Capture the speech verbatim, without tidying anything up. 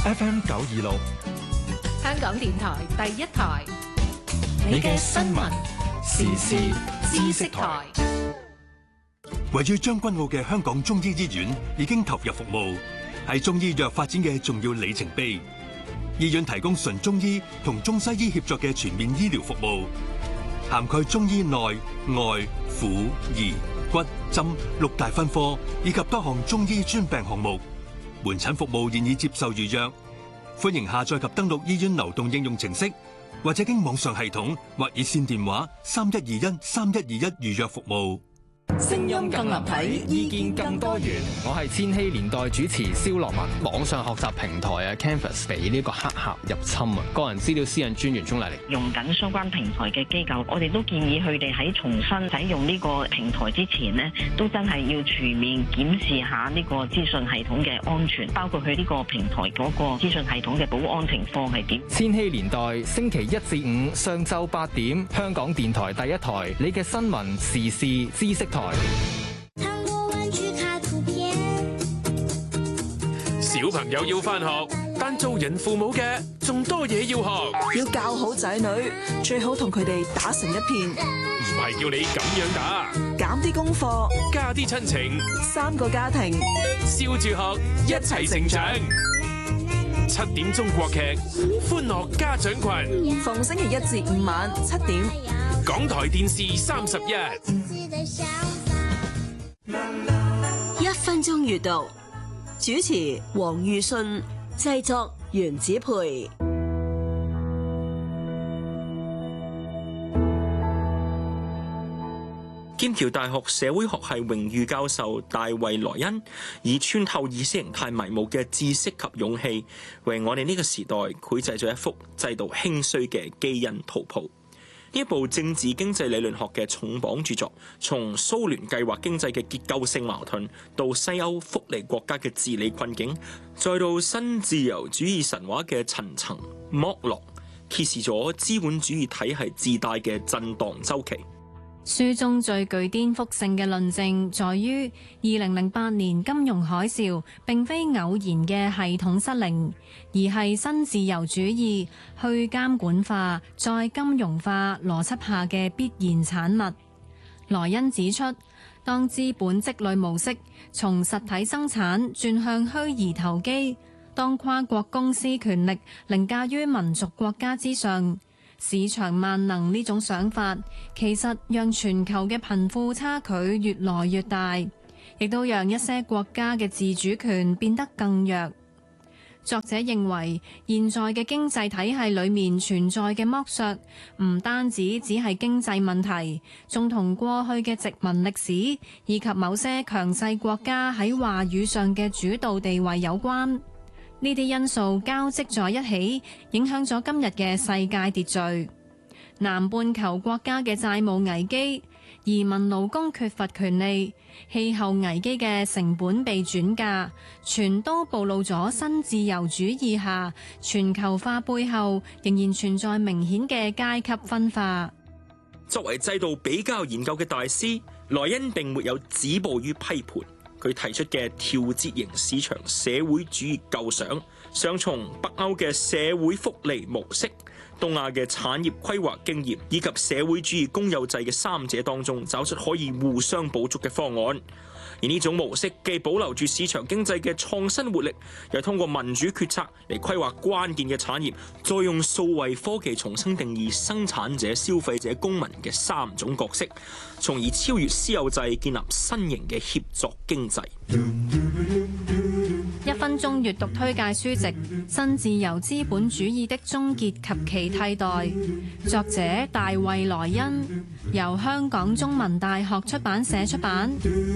F M 九二六， 香港電台第一台， 你嘅新聞時事知識台。 位於將軍澳嘅香港中醫醫院已經投入服務，係中醫藥發展嘅重要里程碑。醫院提供純中醫同中西醫協作嘅全面醫療服務，涵蓋中醫內外婦兒骨針六大分科，以及多項中醫專病項目。門診服務現已接受預約，歡迎下載及登錄醫院流動應用程式，或者經網上系統或熱線電話三一二一三一二一預約服務。 聲音更立體，意見更多元。 我係千禧年代主持蕭樂文。網上學習平台啊 Canvas 俾呢個黑客入侵啊，個人資料私隱專員鍾麗玲。 用緊相關平台嘅機構，我哋都建議佢哋喺重新使用呢個平台之前呢，都真係要全面檢視下呢個資訊系統嘅安全，包括佢呢個平台嗰個資訊系統嘅保安情況係點。 千禧年代星期一至五上晝八點，香港電台第一台，你嘅新聞時事知識台。 小朋友要返學，但做人父母嘅仲多嘢要學。 要教好仔女，最好同佢哋打成一片。 唔係叫你咁樣打， 減啲功課， 加啲親情， 三個家庭， 笑住學，一齊成長。七點鐘國劇，歡樂家長群， 逢星期一至五晚七點， 港台電視三十一。 一分鐘閱讀，主持黃裕信，製作袁子培。 劍橋大學社會學系榮譽教授大衛萊恩以穿透意識形態迷霧嘅知識及勇氣，為我哋呢個時代繪製咗一幅制度興衰嘅基因圖譜。呢一部政治經濟理論學嘅重磅著作，從蘇聯計劃經濟嘅結構性矛盾，到西歐福利國家嘅治理困境，再到新自由主義神話嘅層層剝落，揭示咗資本主義體系自帶嘅震盪周期。 書中最具顛覆性嘅論證在於，二零零八年金融海嘯並非偶然嘅系統失靈，而係新自由主義去監管化再金融化邏輯下嘅必然產物。萊恩指出，當資本積累模式從實體生產轉向虛擬投機，當跨國公司權力凌駕於民族國家之上，市場萬能呢種想法，其實讓全球嘅貧富差距越來越大，亦都讓一些國家嘅自主權變得更弱。作者認為，現在嘅經濟體系裏面存在嘅剝削，唔單止只係經濟問題，仲同過去嘅殖民歷史以及某些強勢國家喺話語上嘅主導地位有關。呢啲因素交織在一起，影響咗今日嘅世界秩序。南半球國家嘅債務危機、移民勞工缺乏權利、氣候危機嘅成本被轉嫁，全都暴露咗新自由主義下全球化背後仍然存在明顯嘅階級分化。 作為制度比較研究嘅大師，萊恩並沒有止步於批判。佢提出嘅調節型市場社會主義構想，想從北歐嘅社會福利模式、東亞嘅產業規劃經驗以及社會主義公有制嘅三者當中，找出可以互相補足嘅方案。而呢種模式既保留住市場經濟嘅創新活力，又通過民主決策嚟規劃關鍵嘅產業，再用數位科技重新定義生產者、消費者、公民嘅三種角色，從而超越私有制，建立新型嘅協作經濟。 一分鐘閱讀推介書籍《新自由資本主義的終結及其替代》，作者大衛萊恩，由香港中文大學出版社出版。